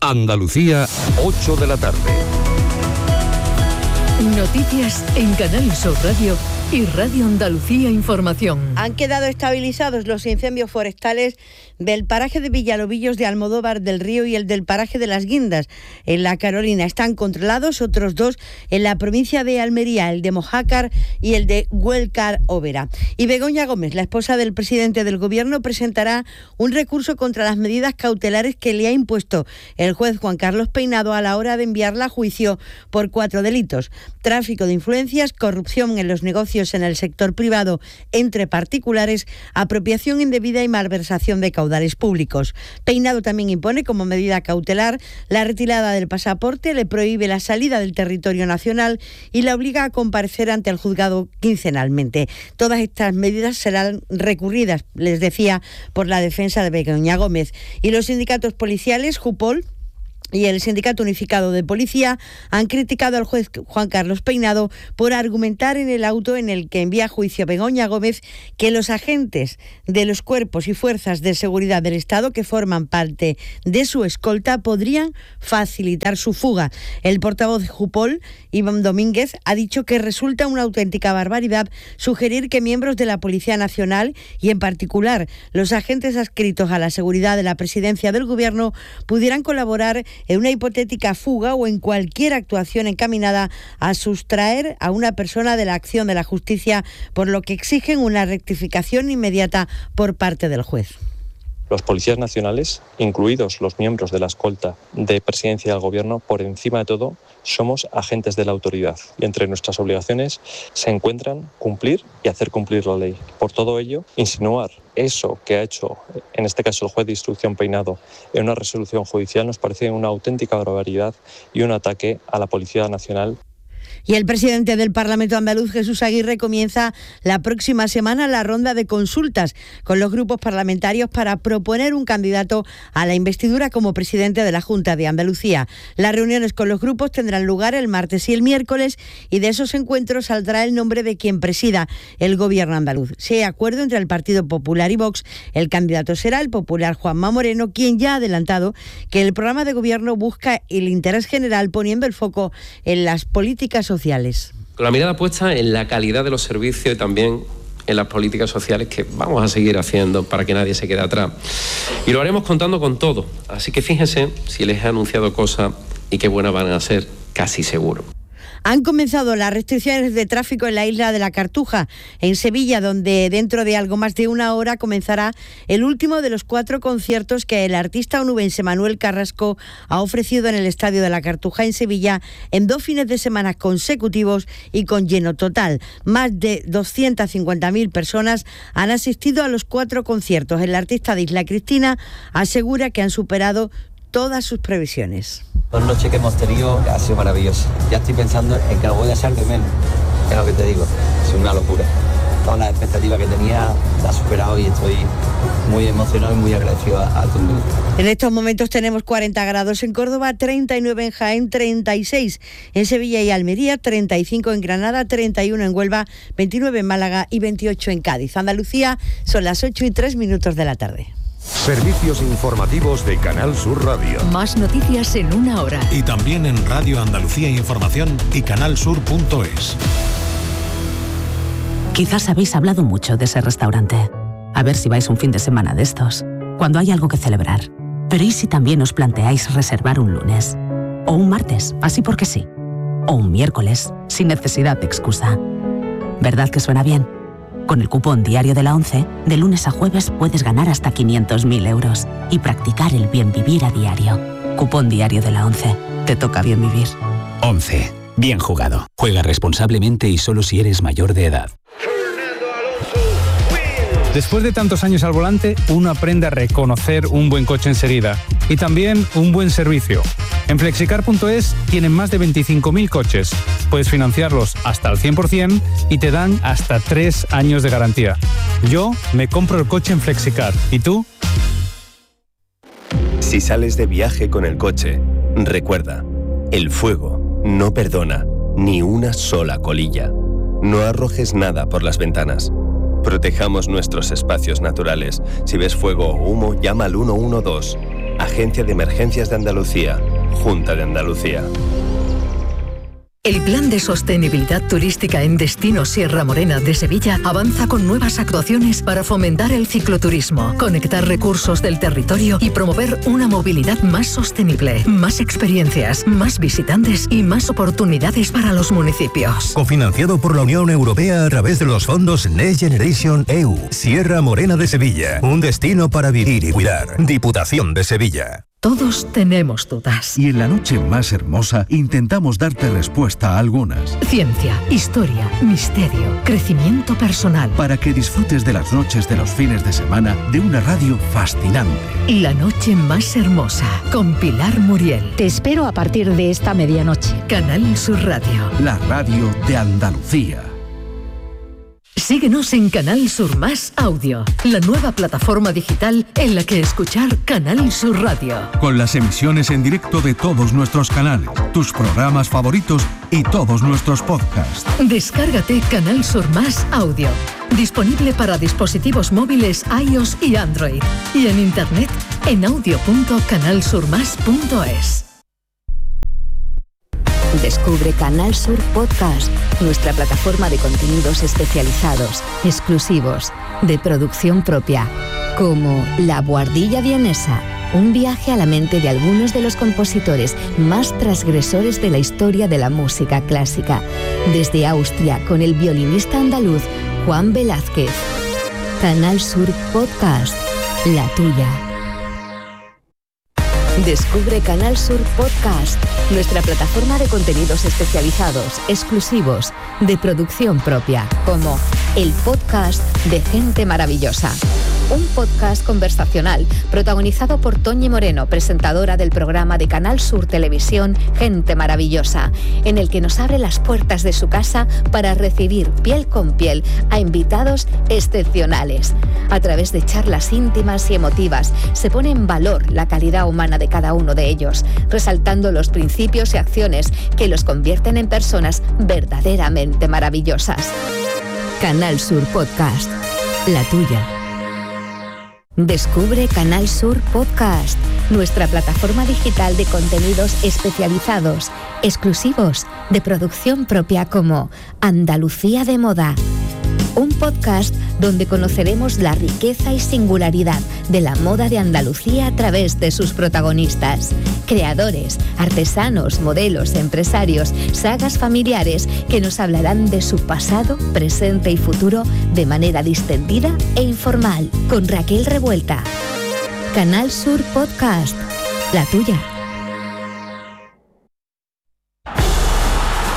Andalucía, 8 de la tarde. Noticias en Canal Sur Radio y Radio Andalucía Información. Han quedado estabilizados los incendios forestales del paraje de Villalobillos de Almodóvar del Río y el del paraje de Las Guindas en La Carolina. Están controlados otros dos en la provincia de Almería, el de Mojácar y el de Huelcar-Óvera. Y Begoña Gómez, la esposa del presidente del Gobierno, presentará un recurso contra las medidas cautelares que le ha impuesto el juez Juan Carlos Peinado a la hora de enviarla a juicio por 4 delitos: tráfico de influencias, corrupción en los negocios en el sector privado entre particulares, apropiación indebida y malversación de caudales públicos. Peinado también impone como medida cautelar la retirada del pasaporte, le prohíbe la salida del territorio nacional y la obliga a comparecer ante el juzgado quincenalmente. Todas estas medidas serán recurridas, les decía, por la defensa de Begoña Gómez. Y los sindicatos policiales, JUPOL y el Sindicato Unificado de Policía, han criticado al juez Juan Carlos Peinado por argumentar en el auto en el que envía a juicio a Begoña Gómez que los agentes de los cuerpos y fuerzas de seguridad del Estado que forman parte de su escolta podrían facilitar su fuga. El portavoz de JUPOL, Iván Domínguez, ha dicho que resulta una auténtica barbaridad sugerir que miembros de la Policía Nacional y en particular los agentes adscritos a la seguridad de la Presidencia del Gobierno pudieran colaborar en una hipotética fuga o en cualquier actuación encaminada a sustraer a una persona de la acción de la justicia, por lo que exigen una rectificación inmediata por parte del juez. Los policías nacionales, incluidos los miembros de la escolta de Presidencia del Gobierno, por encima de todo, somos agentes de la autoridad y entre nuestras obligaciones se encuentran cumplir y hacer cumplir la ley. Por todo ello, insinuar eso que ha hecho, en este caso el juez de instrucción Peinado, en una resolución judicial nos parece una auténtica barbaridad y un ataque a la Policía Nacional. Y el presidente del Parlamento andaluz, Jesús Aguirre, comienza la próxima semana la ronda de consultas con los grupos parlamentarios para proponer un candidato a la investidura como presidente de la Junta de Andalucía. Las reuniones con los grupos tendrán lugar el martes y el miércoles y de esos encuentros saldrá el nombre de quien presida el gobierno andaluz. Si hay acuerdo entre el Partido Popular y Vox, el candidato será el popular Juanma Moreno, quien ya ha adelantado que el programa de gobierno busca el interés general poniendo el foco en las políticas sociales. Con la mirada puesta en la calidad de los servicios y también en las políticas sociales que vamos a seguir haciendo para que nadie se quede atrás. Y lo haremos contando con todo. Así que fíjense si les he anunciado cosas y qué buenas van a ser, casi seguro. Han comenzado las restricciones de tráfico en la isla de la Cartuja, en Sevilla, donde dentro de algo más de una hora comenzará el último de los 4 conciertos que el artista onubense Manuel Carrasco ha ofrecido en el Estadio de la Cartuja en Sevilla en 2 fines de semana consecutivos y con lleno total. Más de 250.000 personas han asistido a los 4 conciertos. El artista de Isla Cristina asegura que han superado todas sus previsiones. 2 noches que hemos tenido ha sido maravilloso. Ya estoy pensando en que lo voy a echar de menos. Es lo que te digo, es una locura. Todas las expectativas que tenía las he superado y estoy muy emocionado y muy agradecido a todo el mundo. En estos momentos tenemos 40 grados en Córdoba, 39 en Jaén, 36 en Sevilla y Almería, 35 en Granada, 31 en Huelva, 29 en Málaga y 28 en Cádiz. Andalucía, son las 8:03 de la tarde. Servicios informativos de Canal Sur Radio. Más noticias en una hora. Y también en Radio Andalucía Información y canalsur.es. Quizás habéis hablado mucho de ese restaurante. A ver si vais un fin de semana de estos, cuando hay algo que celebrar. Pero ¿y si también os planteáis reservar un lunes? O un martes, así porque sí. O un miércoles, sin necesidad de excusa. ¿Verdad que suena bien? Con el cupón diario de la ONCE, de lunes a jueves puedes ganar hasta 500.000 euros y practicar el bien vivir a diario. Cupón diario de la ONCE. Te toca bien vivir. ONCE. Bien jugado. Juega responsablemente y solo si eres mayor de edad. Después de tantos años al volante, uno aprende a reconocer un buen coche enseguida y también un buen servicio. En Flexicar.es tienen más de 25.000 coches. Puedes financiarlos hasta el 100% y te dan hasta 3 años de garantía. Yo me compro el coche en Flexicar. ¿Y tú? Si sales de viaje con el coche, recuerda, el fuego no perdona ni una sola colilla. No arrojes nada por las ventanas. Protejamos nuestros espacios naturales. Si ves fuego o humo, llama al 112. Agencia de Emergencias de Andalucía, Junta de Andalucía. El Plan de Sostenibilidad Turística en Destino Sierra Morena de Sevilla avanza con nuevas actuaciones para fomentar el cicloturismo, conectar recursos del territorio y promover una movilidad más sostenible, más experiencias, más visitantes y más oportunidades para los municipios. Cofinanciado por la Unión Europea a través de los fondos Next Generation EU. Sierra Morena de Sevilla, un destino para vivir y cuidar. Diputación de Sevilla. Todos tenemos dudas. Y en la noche más hermosa intentamos darte respuesta a algunas. Ciencia, historia, misterio, crecimiento personal. Para que disfrutes de las noches de los fines de semana de una radio fascinante. La noche más hermosa, con Pilar Muriel. Te espero a partir de esta medianoche. Canal Sur Radio. La radio de Andalucía. Síguenos en Canal Sur Más Audio, la nueva plataforma digital en la que escuchar Canal Sur Radio. Con las emisiones en directo de todos nuestros canales, tus programas favoritos y todos nuestros podcasts. Descárgate Canal Sur Más Audio, disponible para dispositivos móviles iOS y Android, y en internet en audio.canalsurmas.es. Descubre Canal Sur Podcast, nuestra plataforma de contenidos especializados, exclusivos, de producción propia, como La Buhardilla Vienesa, un viaje a la mente de algunos de los compositores más transgresores de la historia de la música clásica, desde Austria con el violinista andaluz Juan Velázquez. Canal Sur Podcast, la tuya. Descubre Canal Sur Podcast, nuestra plataforma de contenidos especializados, exclusivos, de producción propia, como el podcast de Gente Maravillosa. Un podcast conversacional protagonizado por Toñi Moreno, presentadora del programa de Canal Sur Televisión Gente Maravillosa, en el que nos abre las puertas de su casa para recibir piel con piel a invitados excepcionales. A través de charlas íntimas y emotivas se pone en valor la calidad humana de cada uno de ellos, resaltando los principios y acciones que los convierten en personas verdaderamente maravillosas. Canal Sur Podcast, la tuya. Descubre Canal Sur Podcast, nuestra plataforma digital de contenidos especializados, exclusivos, de producción propia, como Andalucía de Moda. Un podcast donde conoceremos la riqueza y singularidad de la moda de Andalucía a través de sus protagonistas, creadores, artesanos, modelos, empresarios, sagas familiares que nos hablarán de su pasado, presente y futuro de manera distendida e informal, con Raquel Revuelta. Canal Sur Podcast, la tuya.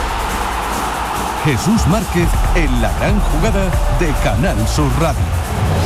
Jesús Márquez en la gran jugada de Canal Sur Radio.